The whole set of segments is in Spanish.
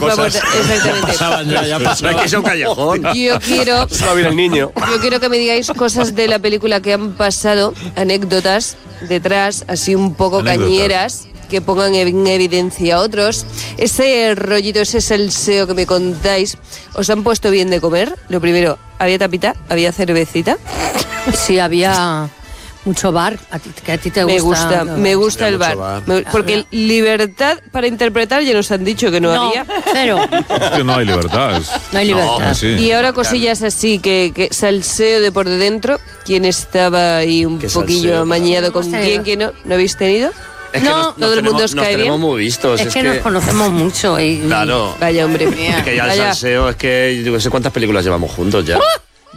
cosas. Exactamente. Pasaban ya No es que sea un callejón. Yo quiero Se va a ver el niño. que me digáis cosas de la película que han pasado, anécdotas detrás, así un poco Anécdotas. cañeras, que pongan en evidencia a otros. Ese rollito, ese salseo que me contáis, ¿os han puesto bien de comer? Lo primero, ¿había tapita? ¿Había cervecita? Sí, había mucho bar, que a ti te gusta. Me gusta el mucho bar. bar. Porque libertad para interpretar ya nos han dicho que no había. Cero. Es que no hay libertad. No hay libertad. Sí. Y ahora cosillas así, que salseo de por dentro. ¿Quién estaba ahí un ¿Qué poquillo salseo? amañado con Hemos quién? tenido. ¿Quién no habéis tenido? Es que No, todo el mundo os nos cae tenemos bien. muy vistos. Es que nos conocemos mucho. Y, Claro. Vaya, hombre. Es que ya el Vaya. salseo, es que yo no sé cuántas películas llevamos juntos ya.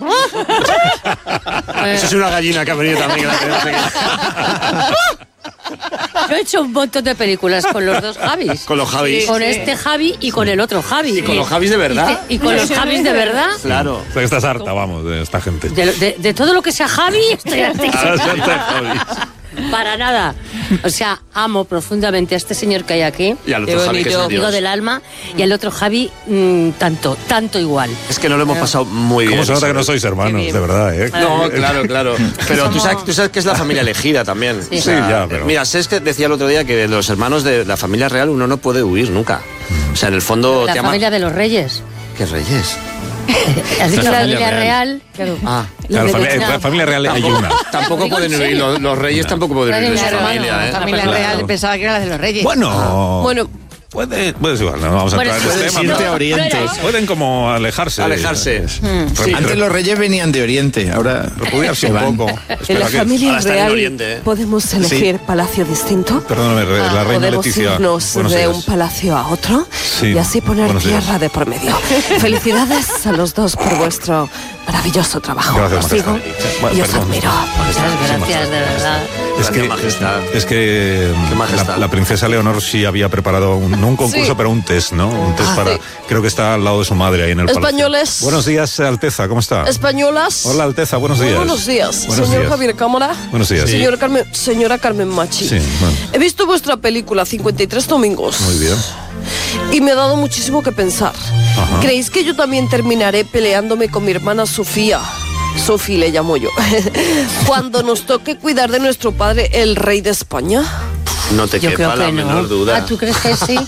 Eso es una gallina que ha venido también. Que la tenemos aquí. Yo he hecho un montón de películas con los dos Javis. Con los Javis. Con este Javi y con el otro Javi. Y con los Javis de verdad. Y con los Javis de verdad. Claro. O sea, que estás harta, vamos, de esta gente. De todo lo que sea Javi, estoy harta. Ahora se harta de Javi. Para nada. O sea, amo profundamente a este señor que hay aquí. Y al Qué otro Javi, que es bonito. un Amigo dios. del alma. Y al otro Javi, tanto igual. Es que no lo hemos pasado muy bien. ¿Cómo se nota que no ¿sabes? sois hermanos, bien. de verdad, eh? No, claro. Pero tú sabes que es la familia elegida también. Sí. Sí, ya, pero- Mira, es que decía el otro día que de los hermanos de la familia real uno no puede huir nunca. O sea, en el fondo La te llama... familia de los reyes. ¿Qué reyes? Has dicho La la familia familia real. real. Claro. Ah. Claro, la familia real hay una. Tampoco Digo, pueden ¿en huir, serio? los reyes tampoco pueden huir de su Claro, familia, ¿eh? La familia Claro. real pensaba que era la de los reyes. Bueno, Bueno, puedes igual, no vamos a Bueno, entrar en sí, ese sí, tema. irte pero a Oriente. Pueden como alejarse. Alejarse. Sí. Antes los reyes venían de Oriente, ahora Repudiarse se un van. poco. en la Espera que- familia ahora están en real Oriente, ¿eh? podemos elegir palacio distinto. Perdóname, la reina Podemos Leticia. irnos Buenos de días. un palacio a otro Sí, y así poner buenos días. tierra de por medio. Felicidades a los dos por vuestro maravilloso trabajo. Gracias, Os digo majestad. y os Perdón. admiro. Muchas gracias, de verdad. Gracias, majestad. Es que Qué majestad. la princesa Leonor sí había preparado, no un concurso, Sí. pero un test, ¿no? Un test para, sí. creo que está al lado de su madre ahí en el palacio. Españoles. Buenos días, Alteza, ¿cómo está? Españolas. Hola, Alteza, buenos días. Buenos días, Buenos señor días. Javier Cámara. Buenos días. Señora Carmen Machi. Sí, bueno. He visto vuestra película 53 domingos. Muy bien. Y me ha dado muchísimo que pensar. Ajá. ¿Creéis que yo también terminaré peleándome con mi hermana Sofía? Sofi le llamo yo. Cuando nos toque cuidar de nuestro padre, el rey de España. No te Yo creo quepa la que no. menor duda. Ah, ¿tú crees que sí?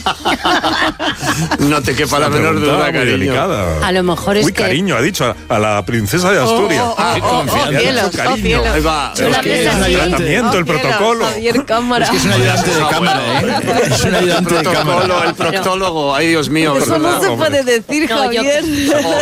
No te quepa la Una menor pregunta duda, muy cariño. delicada. A lo mejor es Muy que... cariño, ha dicho a la princesa de Asturias. cielos, cariño. cielos. Ahí va. Yo la que mesa es un así. ayudante. Tratamiento, el protocolo. Javier Cámara. Es que es un ayudante de cámara, ¿eh? Es un ayudante de cámara. Protocolo, el proctólogo. Ay, Dios mío. Eso no perdona. se puede decir, No, yo- Javier.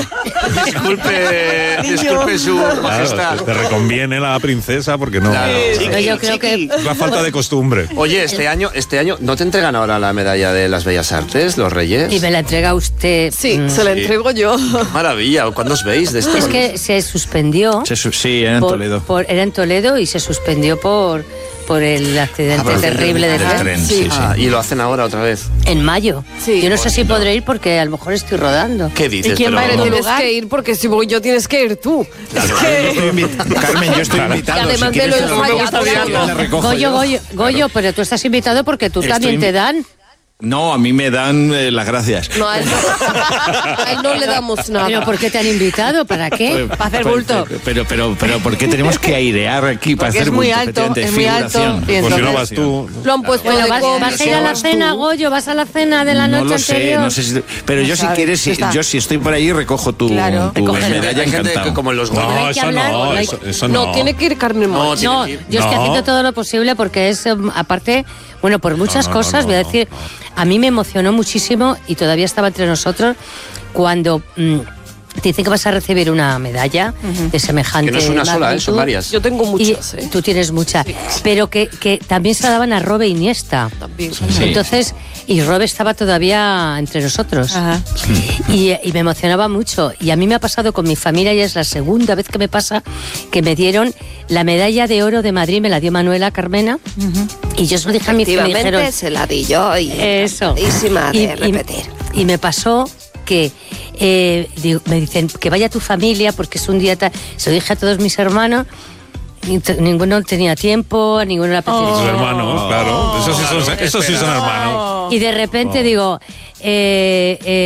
Disculpe su majestad. Claro, te reconviene la princesa porque no. Claro. No, yo creo que... Es la falta de costumbre. Oye, este año, ¿no te entregan ahora la medalla de las Bellas Artes, los Reyes? Y me la entrega usted... Sí, se la entrego yo. Maravilla, ¿cuándo os veis de esto? Es que se suspendió... Sí, era en Toledo. Era en Toledo y se suspendió por el accidente por el terrible de del tren. tren, Sí. sí. Y lo hacen ahora otra vez. En mayo. Sí. Yo no sé si podré ir porque a lo mejor estoy rodando. ¿Qué dices? ¿Y quién va a ir en tu Tienes lugar? que ir porque si voy yo tienes que ir tú. Es que... Carmen, yo estoy invitado. Y además si de quieres, lo te lo ensayado, si quieres, le recojo Goyo, yo. Goyo, pero tú estás invitado porque tú Estoy también in- te dan. No, a mí me dan las gracias. No, a él no le damos nada. ¿Pero por qué te han invitado? ¿Para qué? Para hacer bulto. Pero, ¿por qué tenemos que airear aquí para Porque hacer es muy bulto? alto, Efectivamente, es muy alto. figuración. Y Pues si no entonces- vas tú. Lo han puesto Bueno, de vas a ir a la cómics. cena, Goyo, vas a la cena de la No noche lo sé, anterior. no sé si... Pero yo si sabe, quieres, ya está. yo si estoy por ahí recojo tu Claro, medalla Hay gente encantado. que como en los No goles. hay que hablar, no hay- eso No, no. tiene que ir Carmen No, Machi. No, tiene que ir. yo estoy No. haciendo todo lo posible porque es, aparte, bueno, por muchas no, cosas, no, voy a no, decir, a mí me emocionó muchísimo y todavía estaba entre nosotros cuando te dicen que vas a recibir una medalla de semejante Que no es una sola, magnitud. son varias. Yo tengo muchas, Y tú tienes muchas, pero que también se la daban a Robe Iniesta. También. Entonces, y Robe estaba todavía entre nosotros. Ajá. Y me emocionaba mucho. Y a mí me ha pasado con mi familia y es la segunda vez que me pasa que me dieron la medalla de oro de Madrid, me la dio Manuela Carmena. Y yo se lo dije a mi familia. Me dijeron, se la di yo y eso. Y me pasó que me dicen que vaya tu familia porque es un día tal. Se lo dije a todos mis hermanos. Ninguno tenía tiempo, a ninguno le apetecía. Sus hermanos, claro. Esos sí son hermanos. Y de repente digo,